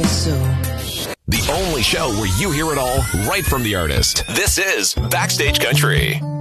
so. The only show where you hear it all right from the artist. This is Backstage Country.